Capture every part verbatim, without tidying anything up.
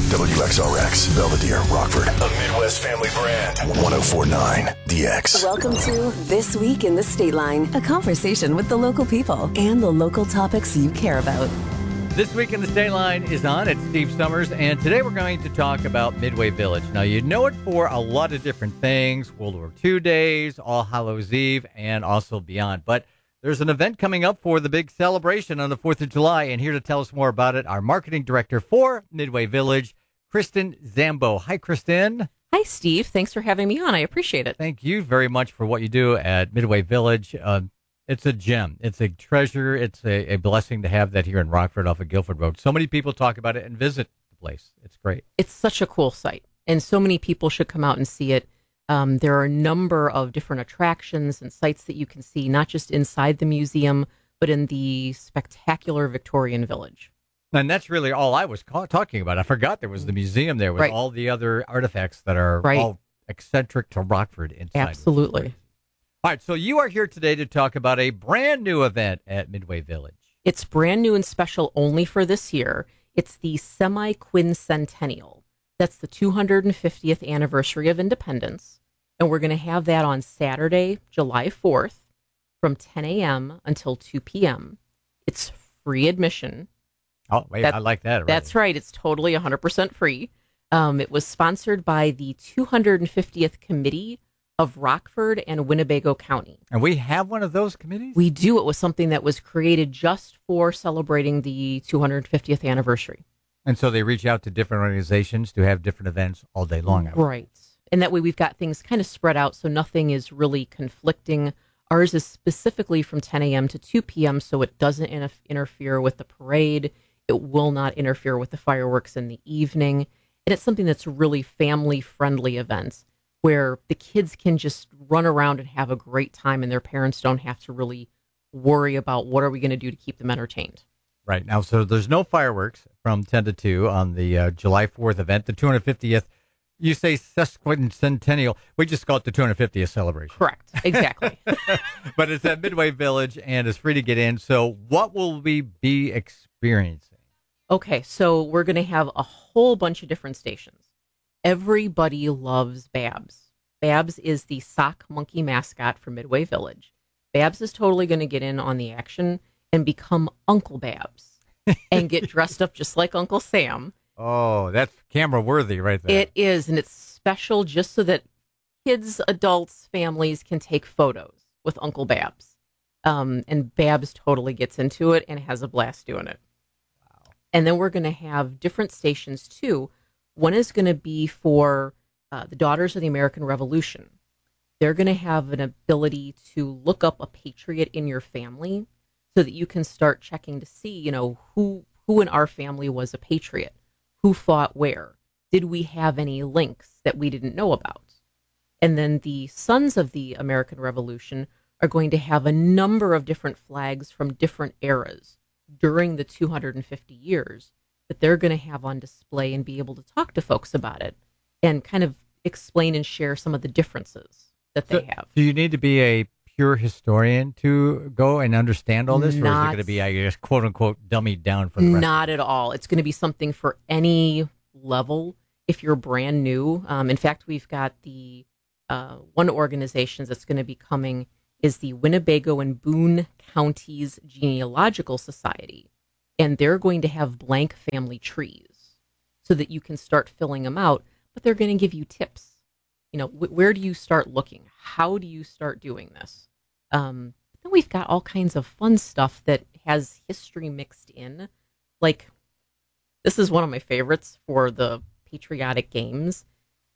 W X R X, Belvedere, Rockford. A Midwest family brand. ten forty-nine D X. Welcome to This Week in the State Line, a conversation with the local people and the local topics you care about. This Week in the State Line is on. It's Steve Summers, and today we're going to talk about Midway Village. Now, you know it for a lot of different things, World War Two days, All Hallows Eve, and also beyond. But there's an event coming up for the big celebration on the fourth of July, and here to tell us more about it, our marketing director for Midway Village, Kristen Zambo. Hi, Kristen. Hi, Steve. Thanks for having me on. I appreciate it. Thank you very much for what you do at Midway Village. Uh, it's a gem. It's a treasure. It's a, a blessing to have that here in Rockford off of Guilford Road. So many people talk about it and visit the place. It's great. It's such a cool site, and so many people should come out and see it. Um, there are a number of different attractions and sites that you can see, not just inside the museum, but in the spectacular Victorian Village. And that's really all I was ca- talking about. I forgot there was the museum there with right. all the other artifacts that are right. all eccentric to Rockford inside. Absolutely. All right, so you are here today to talk about a brand new event at Midway Village. It's brand new and special only for this year. It's the Semi-Quincentennial. That's the two hundred fiftieth anniversary of independence. And we're going to have that on Saturday, July fourth, from ten a.m. until two p.m. It's free admission. Oh, wait, that, I like that. Already. That's right. It's totally one hundred percent free. Um, it was sponsored by the two hundred fiftieth Committee of Rockford and Winnebago County. And we have one of those committees? We do. It was something that was created just for celebrating the two hundred fiftieth anniversary. And so they reach out to different organizations to have different events all day long. Right. And that way we've got things kind of spread out so nothing is really conflicting. Ours is specifically from ten a.m. to two p.m. so it doesn't in- interfere with the parade. It will not interfere with the fireworks in the evening. And it's something that's a really family-friendly event where the kids can just run around and have a great time and their parents don't have to really worry about what are we going to do to keep them entertained. Right. Now, so there's no fireworks from ten to two on the uh, July fourth event, the two hundred fiftieth. You say sesquicentennial. We just call it the two hundred fiftieth celebration. Correct. Exactly. But it's at Midway Village and it's free to get in. So what will we be experiencing? Okay, so we're going to have a whole bunch of different stations. Everybody loves Babs. Babs is the sock monkey mascot for Midway Village. Babs is totally going to get in on the action and become Uncle Babs and get dressed up just like Uncle Sam. Oh, that's camera worthy right there. It is, and it's special just so that kids, adults, families can take photos with Uncle Babs. Um, and Babs totally gets into it and has a blast doing it. Wow. And then we're going to have different stations too. One is going to be for uh, the Daughters of the American Revolution. They're going to have an ability to look up a patriot in your family so that you can start checking to see, you know, who who in our family was a patriot, who fought where, did we have any links that we didn't know about? And then the Sons of the American Revolution are going to have a number of different flags from different eras during the two hundred fifty years that they're going to have on display and be able to talk to folks about it and kind of explain and share some of the differences that they so, have. Do you need to be a pure historian to go and understand all this? Not, or is it going to be, I guess, quote unquote, dummied down for the rest? Not at all. It's going to be something for any level if you're brand new. Um, in fact, we've got the uh, one organization that's going to be coming is the Winnebago and Boone Counties Genealogical Society. And they're going to have blank family trees so that you can start filling them out, but they're going to give you tips. You know, wh- where do you start looking? How do you start doing this? Um, then we've got all kinds of fun stuff that has history mixed in. Like, this is one of my favorites for the patriotic games,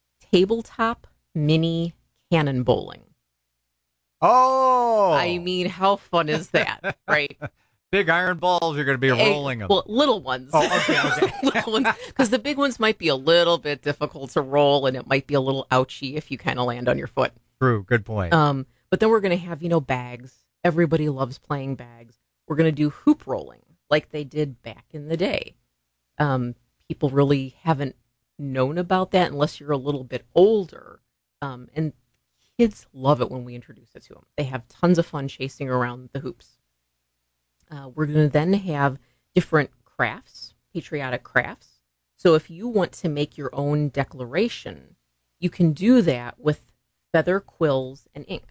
tabletop mini cannon bowling. Oh! I mean, how fun is that, right? Big iron balls, you're going to be rolling them. Well, little ones. Oh, okay, okay. Little ones, because the big ones might be a little bit difficult to roll, and it might be a little ouchy if you kind of land on your foot. True, good point. Um, but then we're going to have, you know, bags. Everybody loves playing bags. We're going to do hoop rolling like they did back in the day. Um, people really haven't known about that unless you're a little bit older. Um, and kids love it when we introduce it to them. They have tons of fun chasing around the hoops. Uh, we're going to then have different crafts, patriotic crafts. So if you want to make your own declaration, you can do that with feather quills and ink.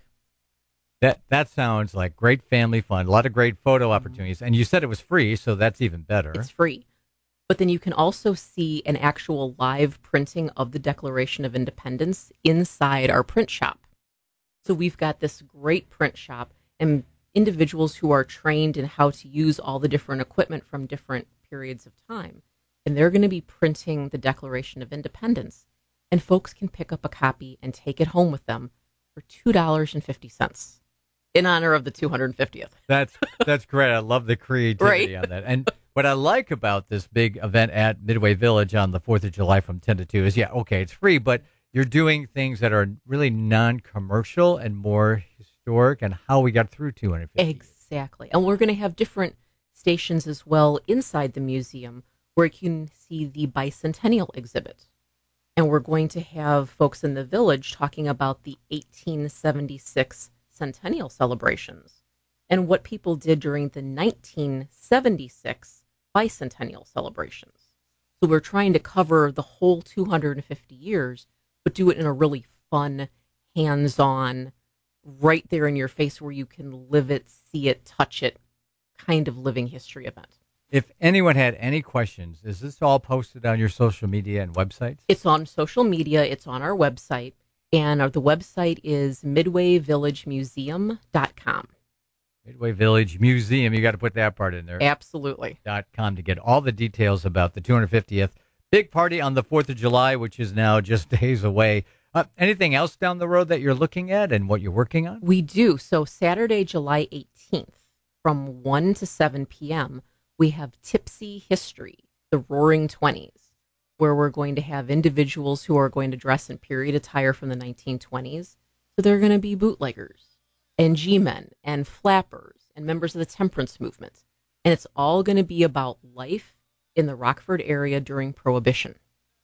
That that sounds like great family fun. A lot of great photo opportunities. And you said it was free, so that's even better. It's free. But then you can also see an actual live printing of the Declaration of Independence inside our print shop. So we've got this great print shop and individuals who are trained in how to use all the different equipment from different periods of time. And they're going to be printing the Declaration of Independence. And folks can pick up a copy and take it home with them for two dollars and fifty cents in honor of the two hundred fiftieth. That's that's great. I love the creativity Right? on that. And what I like about this big event at Midway Village on the fourth of July from ten to two is, yeah, okay, it's free, but you're doing things that are really non-commercial and more historic and how we got through two hundred fifty. Exactly. And we're going to have different stations as well inside the museum where you can see the bicentennial exhibit. And we're going to have folks in the village talking about the eighteen seventy-six centennial celebrations and what people did during the nineteen seventy-six bicentennial celebrations. So we're trying to cover the whole two hundred fifty years, but do it in a really fun, hands-on, right there in your face where you can live it, see it, touch it, kind of living history event. If anyone had any questions, is this all posted on your social media and websites? It's on social media. It's on our website. And our, the website is midway village museum dot com. Midway Village Museum. You got to put that part in there. Absolutely. Dot com to get all the details about the two hundred fiftieth big party on the fourth of July, which is now just days away. Uh, anything else down the road that you're looking at and what you're working on? We do. So Saturday, July eighteenth, from one to seven p.m., we have Tipsy History, the Roaring Twenties, where we're going to have individuals who are going to dress in period attire from the nineteen twenties. So they're going to be bootleggers and G-men and flappers and members of the temperance movement. And it's all going to be about life in the Rockford area during Prohibition.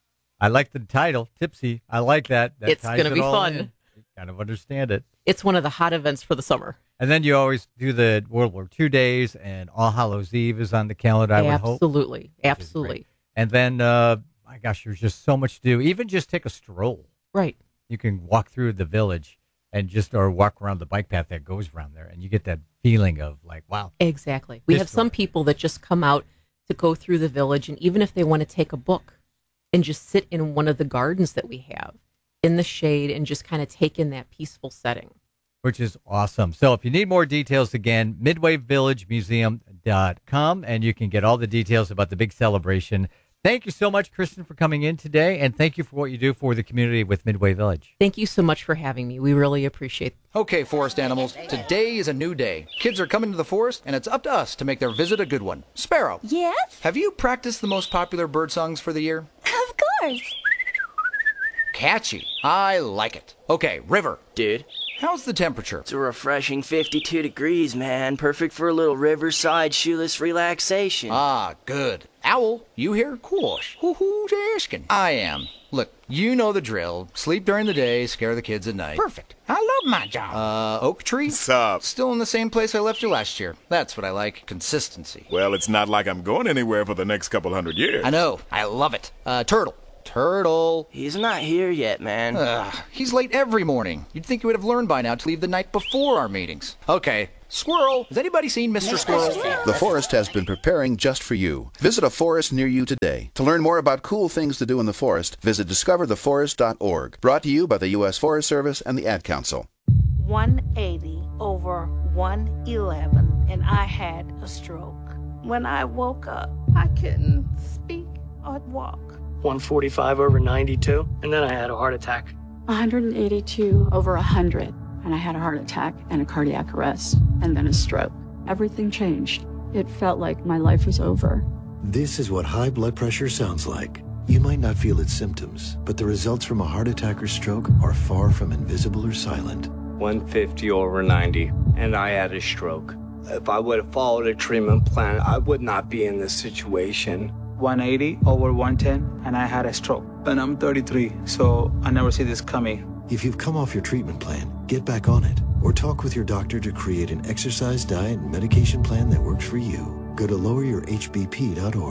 I like the title, Tipsy. I like that. that It's ties gonna it be all fun. in. You kind of understand it. It's one of the hot events for the summer. And then you always do the World War Two days, and All Hallows Eve is on the calendar, I would hope. Absolutely. Which is Absolutely. great. And then, uh, my gosh, there's just so much to do. Even just take a stroll. Right. You can walk through the village and just, or walk around the bike path that goes around there, and you get that feeling of like, wow. Exactly. We have History. some people that just come out to go through the village, and even if they want to take a book and just sit in one of the gardens that we have in the shade and just kind of take in that peaceful setting. Which is awesome. So if you need more details, again, midway village museum dot com, and you can get all the details about the big celebration. Thank you so much, Kristen, for coming in today, and thank you for what you do for the community with Midway Village. Thank you so much for having me. We really appreciate it. Okay, forest animals, today is a new day. Kids are coming to the forest, and it's up to us to make their visit a good one. Sparrow. Yes? Have you practiced the most popular bird songs for the year? Of course. Catchy. I like it. Okay, River. Dude, How's the temperature? it's a refreshing fifty-two degrees, man. Perfect for a little riverside shoeless relaxation. Ah, good. Owl, you here? Course. Who, who's asking? I am. Look, you know the drill. Sleep during the day, scare the kids at night. Perfect. I love my job. Uh, Oak Tree? Sup? Still in the same place I left you last year. That's what I like. Consistency. Well, it's not like I'm going anywhere for the next couple hundred years. I know. I love it. Uh, Turtle. Turtle. He's not here yet, man. Ugh, he's late every morning. You'd think he would have learned by now to leave the night before our meetings. Okay. Squirrel. Has anybody seen Mister Squirrel? The Forest has been preparing just for you. Visit a forest near you today. To learn more about cool things to do in the forest, visit discover the forest dot org. Brought to you by the U S Forest Service and the Ad Council. one eighty over one eleven, and I had a stroke. When I woke up, I couldn't speak or walk. one forty-five over ninety-two, and then I had a heart attack. one eighty-two over one hundred, and I had a heart attack and a cardiac arrest, and then a stroke. Everything changed. It felt like my life was over. This is what high blood pressure sounds like. You might not feel its symptoms, but the results from a heart attack or stroke are far from invisible or silent. one fifty over ninety, and I had a stroke. If I would have followed a treatment plan, I would not be in this situation. one eighty over one ten, and I had a stroke. And I'm thirty-three, so I never see this coming. If you've come off your treatment plan, get back on it, or talk with your doctor to create an exercise, diet, and medication plan that works for you. Go to lower your H B P dot org.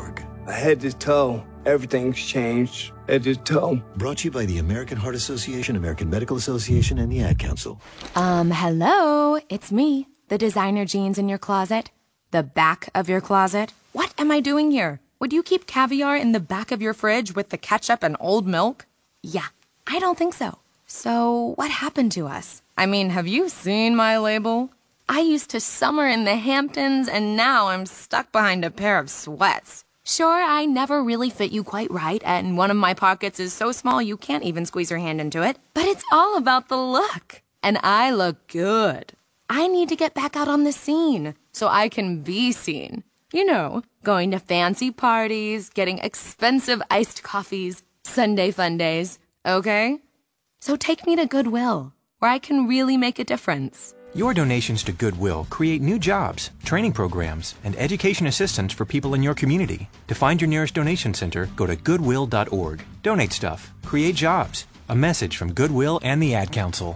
head to toe, everything's changed. Head to toe. Brought to you by the American Heart Association, American Medical Association, and the Ad Council. Um, hello, it's me, the designer jeans in your closet. The back of your closet. What am I doing here? Would you keep caviar in the back of your fridge with the ketchup and old milk? Yeah, I don't think so. So, what happened to us? I mean, have you seen my label? I used to summer in the Hamptons, and now I'm stuck behind a pair of sweats. Sure, I never really fit you quite right, and one of my pockets is so small you can't even squeeze your hand into it. But it's all about the look. And I look good. I need to get back out on the scene so I can be seen. You know, going to fancy parties, getting expensive iced coffees, Sunday fun days, okay? So take me to Goodwill, where I can really make a difference. Your donations to Goodwill create new jobs, training programs, and education assistance for people in your community. To find your nearest donation center, go to goodwill dot org. Donate stuff. Create jobs. A message from Goodwill and the Ad Council.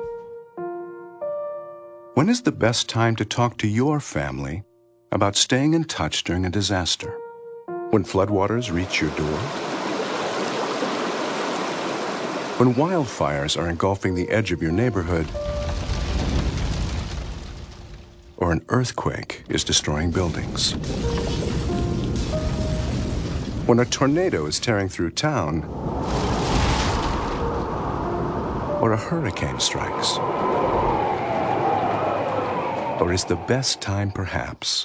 When is the best time to talk to your family about staying in touch during a disaster? When floodwaters reach your door? When wildfires are engulfing the edge of your neighborhood? Or an earthquake is destroying buildings? When a tornado is tearing through town? Or a hurricane strikes? Or is the best time perhaps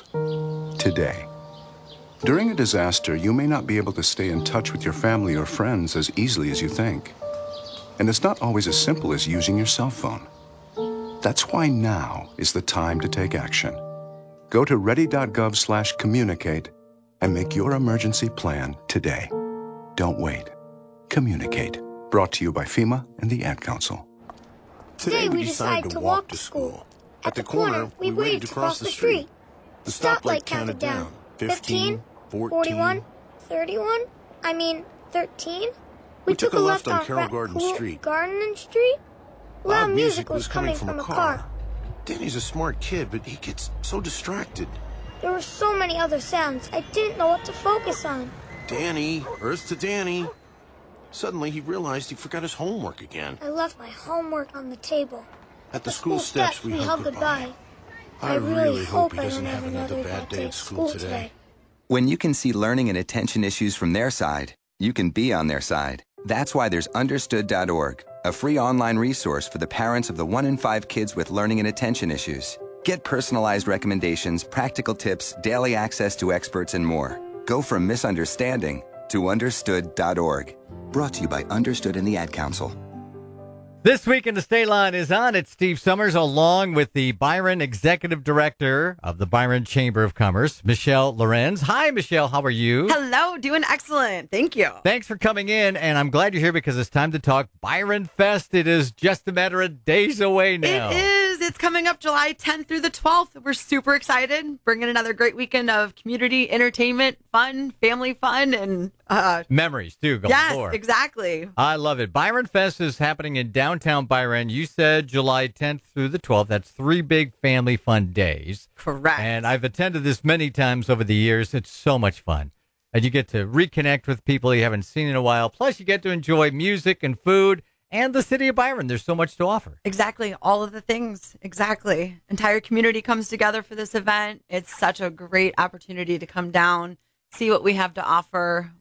today? During a disaster, you may not be able to stay in touch with your family or friends as easily as you think. And it's not always as simple as using your cell phone. That's why now is the time to take action. Go to ready.gov slash communicate and make your emergency plan today. Don't wait. Communicate. Brought to you by FEMA and the Ad Council. Today we decided to walk to school. At the corner, we waved to cross the street. The stoplight counted down. fifteen, forty-one, thirty-one, I mean, thirteen. We took a left on Carroll Garden Street. Garden Street? Loud music was coming from a car. Danny's a smart kid, but he gets so distracted. There were so many other sounds, I didn't know what to focus on. Danny, Earth to Danny. Suddenly he realized he forgot his homework again. I left my homework on the table. At the school steps, we held goodbye. I really hope he doesn't have another bad day at school today. When you can see learning and attention issues from their side, you can be on their side. That's why there's understood dot org, a free online resource for the parents of the one in five kids with learning and attention issues. Get personalized recommendations, practical tips, daily access to experts, and more. Go from misunderstanding to understood dot org. Brought to you by Understood and the Ad Council. This week in the State Line is on. It's Steve Summers along with the Byron Executive Director of the Byron Chamber of Commerce, Michelle Lorenz. Hi, Michelle. How are you? Hello. Doing excellent. Thank you. Thanks for coming in, and I'm glad you're here because it's time to talk Byron Fest. It is just a matter of days away now. It is. It's coming up July tenth through the twelfth. We're super excited. Bringing another great weekend of community entertainment, fun, family fun, and uh, memories, too, going yes, forward. Exactly. I love it. Byron Fest is happening in downtown Byron. You said July tenth through the twelfth. That's three big family fun days. Correct. And I've attended this many times over the years. It's so much fun. And you get to reconnect with people you haven't seen in a while. Plus, you get to enjoy music and food and the city of Byron. There's so much to offer. Exactly. All of the things. Exactly. Entire community comes together for this event. It's such a great opportunity to come down, see what we have to offer.